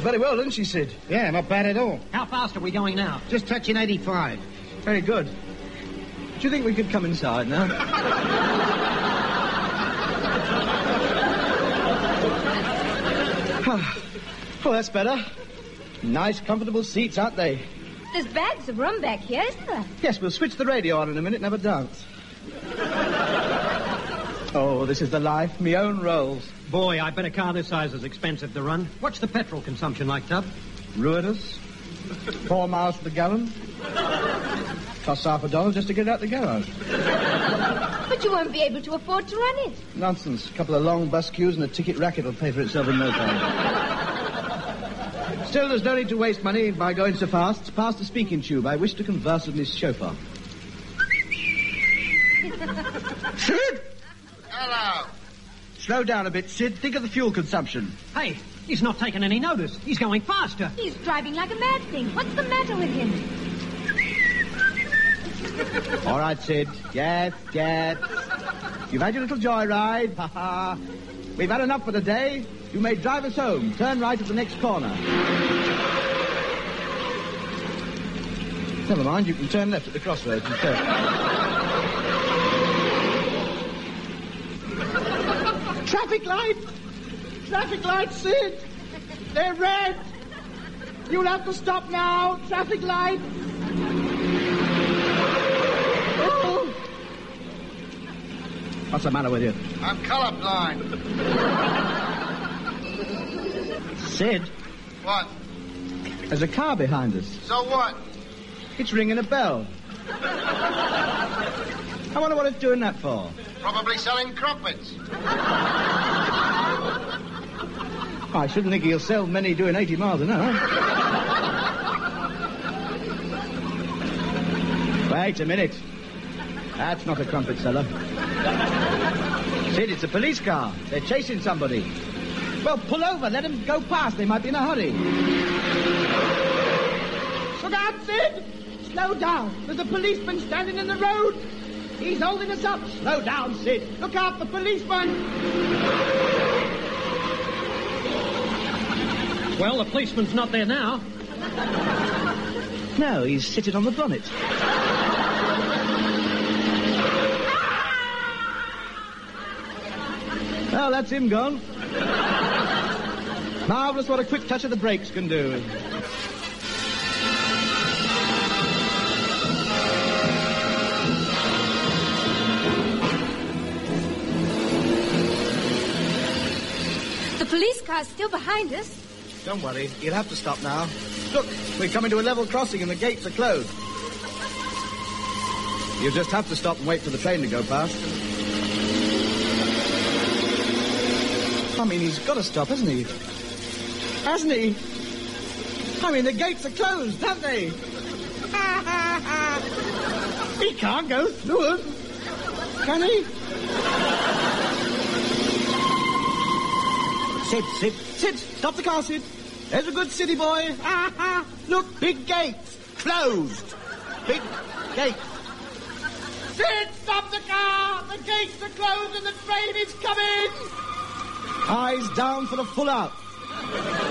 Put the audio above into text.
very well, didn't she, Sid? Yeah, not bad at all. How fast are we going now? Just touching 85. Very good. Do you think we could come inside now? Oh, that's better. Nice, comfortable seats, aren't they? There's bags of room back here, isn't there? Yes, we'll switch the radio on in a minute and have a dance. Oh, this is the life. Me own rolls. Boy, I bet a car this size is expensive to run. What's the petrol consumption like, Tub? Ruinous. 4 miles to the gallon. Costs $half just to get it out the garage. But you won't be able to afford to run it. Nonsense. A couple of long bus queues and a ticket racket will pay for itself in no time. Still, there's no need to waste money by going so fast. It's past the speaking tube. I wish to converse with Miss Chauffeur. Sid! Hello. Slow down a bit, Sid. Think of the fuel consumption. Hey, he's not taking any notice. He's going faster. He's driving like a mad thing. What's the matter with him? All right, Sid. Yes. You've had your little joyride. Ha ha. We've had enough for the day. You may drive us home. Turn right at the next corner. Never mind, you can turn left at the crossroads instead. Traffic light! Traffic light, Sid! They're red! You'll have to stop now! Traffic light! Oh. What's the matter with you? I'm colorblind. Sid, What? there's a car behind us. So what? It's ringing a bell. I wonder what it's doing that for. Probably selling crumpets. I shouldn't think he'll sell many doing 80 miles an hour. Wait a minute. That's not a crumpet seller. Sid, it's a police car. They're chasing somebody. Well, pull over. Let them go past. They might be in a hurry. Slow down, Sid. Slow down. There's a policeman standing in the road. He's holding us up. Slow down, Sid. Look out, the policeman. Well, the policeman's not there now. No, he's sitting on the bonnet. Well, that's him gone. Marvellous what a quick touch of the brakes can do. The police car's still behind us. Don't worry, you'll have to stop now. Look, we're coming to a level crossing and the gates are closed. You'll just have to stop and wait for the train to go past. I mean, he's got to stop, hasn't he? Hasn't he? I mean, the gates are closed, haven't they? He can't go through them. Can he? Sid, stop the car, Sid. There's a good city boy. Look, big gates. Closed. Big gates. Sid, stop the car. The gates are closed and the train is coming. Eyes down for the full out.